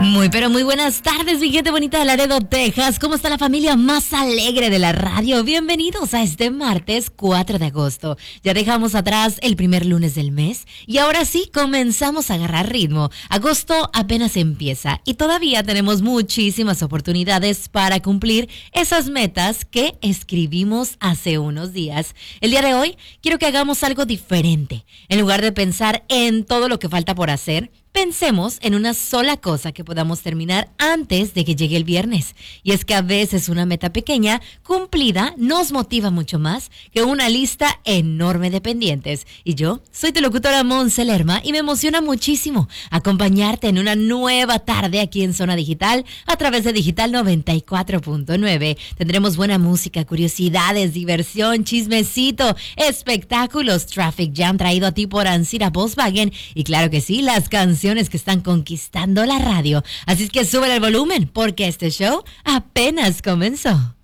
Muy, pero muy buenas tardes, mi gente bonita de Laredo, Texas. ¿Cómo está la familia más alegre de la radio? Bienvenidos a este martes 4 de agosto. Ya dejamos atrás el primer lunes del mes y ahora sí comenzamos a agarrar ritmo. Agosto apenas empieza y todavía tenemos muchísimas oportunidades para cumplir esas metas que escribimos hace unos días. El día de hoy quiero que hagamos algo diferente. En lugar de pensar en todo lo que falta por hacer, pensemos en una sola cosa que podamos terminar antes de que llegue el viernes. Y es que a veces una meta pequeña cumplida nos motiva mucho más que una lista enorme de pendientes. Y yo soy tu locutora Monse Lerma y me emociona muchísimo acompañarte en una nueva tarde aquí en Zona Digital a través de Digital 94.9. Tendremos buena música, curiosidades, diversión, chismecito, espectáculos, traffic jam traído a ti por Ancira Volkswagen y claro que sí, las canciones que están conquistando la radio. Así es que sube el volumen porque este show apenas comenzó.